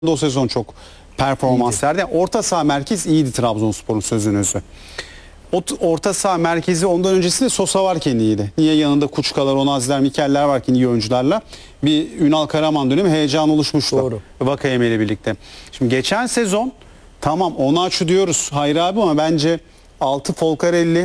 o sezon çok performans verdi. Yani orta saha merkez iyiydi Trabzonspor'un sözün özü. Orta saha merkezi ondan öncesinde Sosa varken iyiydi. Niye yanında Kuçkalar, Onazlar, Mikeller varken iyi oyuncularla bir Ünal Karaman dönemi heyecan oluşmuştu. Doğru. Vakayeme ile birlikte. Şimdi geçen sezon tamam Onaçu diyoruz hayır abi ama bence 6 Folcarelli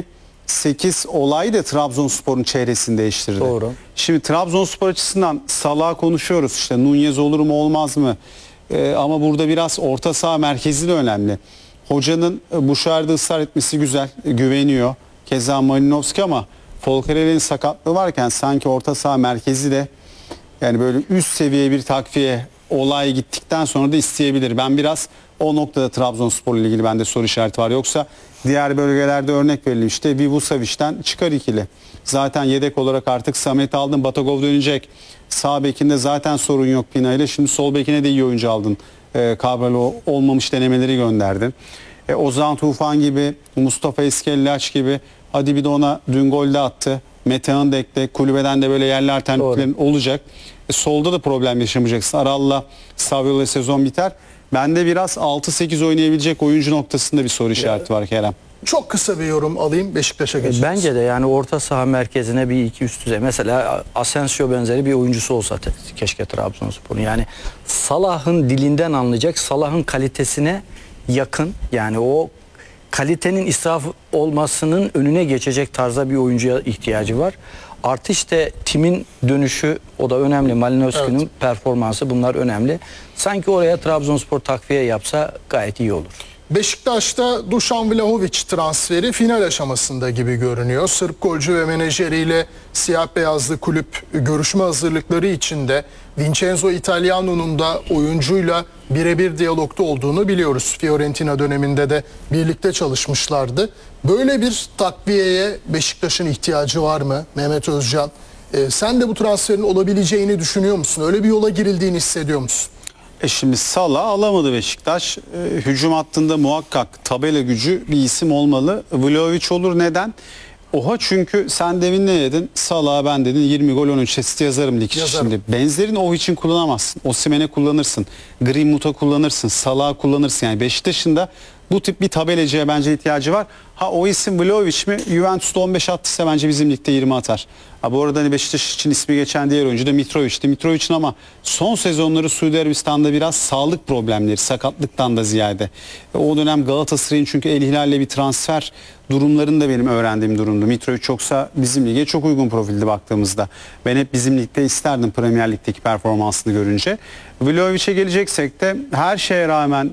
8 olay da Trabzonspor'un çehresini değiştirdi. Doğru. Şimdi Trabzonspor açısından Salah'ı konuşuyoruz. İşte Nunez olur mu olmaz mı? Ama burada biraz orta saha merkezi de önemli. Hocanın Buşar'da ısrar etmesi güzel. Güveniyor. Keza Malinovski ama Folcarelli'nin sakatlığı varken sanki orta saha merkezi de yani böyle üst seviye bir takviye olay gittikten sonra da isteyebilir. Ben biraz o noktada Trabzonspor ile ilgili bende soru işareti var. Yoksa diğer bölgelerde örnek verelim işte Vivusavic'ten çıkar ikili. Zaten yedek olarak artık Samet aldın. Batagov dönecek. Sağ bekinde zaten sorun yok Pina ile. Şimdi sol bekine de iyi oyuncu aldın. Cabral olmamış denemeleri gönderdin. Ozan Tufan gibi, Mustafa Eskellaç gibi. Hadi bir de ona dün gol de attı. Metehan da ekle. Kulübeden de böyle yerli alternatiflerin olacak. Solda da problem yaşamayacaksın. Aral'la Saviola sezon biter. Bende biraz 6-8 oynayabilecek oyuncu noktasında bir soru işareti var Kerem. Çok kısa bir yorum alayım, Beşiktaş'a geçeceğiz. Bence de yani orta saha merkezine bir iki üst düzey. Mesela Asensio benzeri bir oyuncusu olsa keşke Trabzonspor'un. Yani Salah'ın dilinden anlayacak, Salah'ın kalitesine yakın. Yani o kalitenin israf olmasının önüne geçecek tarzda bir oyuncuya ihtiyacı var. Artı işte Tim'in dönüşü o da önemli. Malinovski'nin performansı bunlar önemli. Sanki oraya Trabzonspor takviye yapsa gayet iyi olur. Beşiktaş'ta Dušan Vlahović transferi final aşamasında gibi görünüyor. Sırp golcü ve menajeriyle siyah beyazlı kulüp görüşme hazırlıkları içinde Vincenzo Italiano'nun da oyuncuyla birebir diyalogda olduğunu biliyoruz. Fiorentina döneminde de birlikte çalışmışlardı. Böyle bir takviyeye Beşiktaş'ın ihtiyacı var mı Mehmet Özcan? Sen de bu transferin olabileceğini düşünüyor musun? Öyle bir yola girildiğini hissediyor musun? Şimdi Salah alamadı Beşiktaş. Hücum hattında muhakkak tabela gücü bir isim olmalı. Vlahović olur. Neden? Oha çünkü sen demin ne dedin? Salah'a ben dedin 20 gol 13 asist yazarım lig. Şimdi benzerini o için kullanamazsın. Osimhen'e kullanırsın. Greenwood'a kullanırsın. Salah'a kullanırsın. Yani Beşiktaş'ın da bu tip bir tabelacıya bence ihtiyacı var. Ha o isim Vlahović mi? Juventus'ta 15 attıysa bence bizim ligde 20 atar. Ha bu arada hani Beşiktaş için ismi geçen diğer oyuncu da Mitrovic'ti. Mitrovic'in ama son sezonları Suudi Arabistan'da biraz sağlık problemleri, sakatlıktan da ziyade. O dönem Galatasaray'ın çünkü El Hilal'le bir transfer durumlarını da benim öğrendiğim durumdu. Mitrovic çoksa bizim lige çok uygun profildi baktığımızda. Ben hep bizim ligde isterdim Premier Lig'deki performansını görünce. Vlahovic'e geleceksek de her şeye rağmen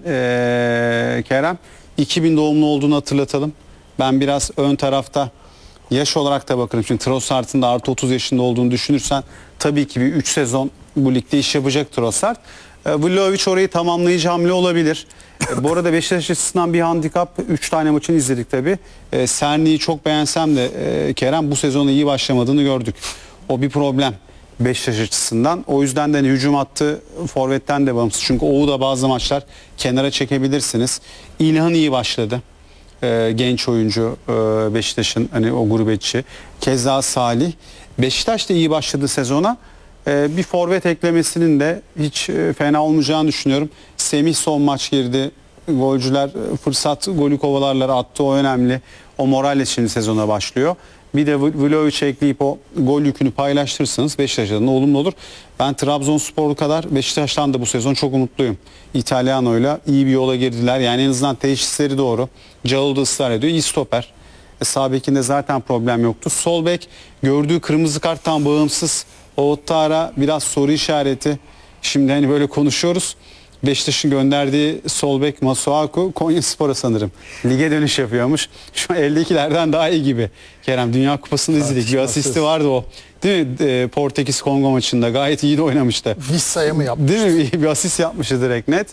Kerem 2000 doğumlu olduğunu hatırlatalım. Ben biraz ön tarafta yaş olarak da bakarım. Çünkü Trossard'ın da artı 30 yaşında olduğunu düşünürsen tabii ki bir 3 sezon bu ligde iş yapacak Trossard. Vlahović orayı tamamlayıcı hamle olabilir. Bu arada Beşiktaş açısından bir handikap. 3 tane maçını izledik tabii. Serni'yi çok beğensem de Kerem bu sezonu iyi başlamadığını gördük. O bir problem Beşiktaş açısından. O yüzden de hani hücum hattı forvetten de bağımsız. Çünkü Oğuz'u da bazı maçlar kenara çekebilirsiniz. İlhan iyi başladı. Genç oyuncu Beşiktaş'ın hani o gurbetçi. Keza Salih. Beşiktaş da iyi başladı sezona. Bir forvet eklemesinin de hiç fena olmayacağını düşünüyorum. Semih son maç girdi. Golcüler fırsat golü kovalarlar attı, o önemli. O moralle şimdi sezona başlıyor. Bir de Vlahović'e ekleyip o gol yükünü paylaştırırsanız Beşiktaş'tan olumlu olur. Ben Trabzonspor kadar Beşiktaş'tan da bu sezon çok umutluyum. İtalyano'yla iyi bir yola girdiler. Yani en azından teşhisleri doğru. Calol da ısrar ediyor. İyi stoper. Sağ bekinde zaten problem yoktu. Sol bek gördüğü kırmızı karttan bağımsız. Ouattara biraz soru işareti. Şimdi hani böyle konuşuyoruz. Beşiktaş'ın gönderdiği sol bek Masuaku Konyaspor'a sanırım lige dönüş yapıyormuş. Şu an eldekilerden daha iyi gibi. Kerem Dünya Kupası'nı izledik. Bir asisti vardı o. Değil mi? Portekiz Kongo maçında gayet iyi de oynamıştı. Vissa'ya mı yapmış? Değil mi? Bir asist yapmıştı direkt net.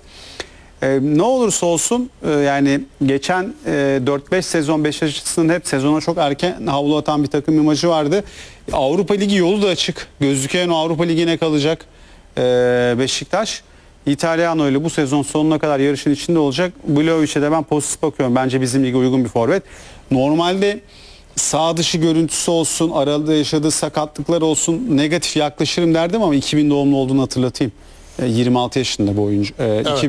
Ne olursa olsun yani geçen 4-5 sezon Beşiktaş açısından hep sezona çok erken havlu atan bir takım imajı vardı. Avrupa Ligi yolu da açık. Gözüken o Avrupa Ligi'ne kalacak Beşiktaş. İtalyano ile bu sezon sonuna kadar yarışın içinde olacak. Vlahović'e de ben pozitif bakıyorum. Bence bizim lige uygun bir forvet. Normalde sağ dışı görüntüsü olsun, arada yaşadığı sakatlıklar olsun negatif yaklaşırım derdim ama 2000 doğumlu olduğunu hatırlatayım. 26 yaşında bu oyuncu.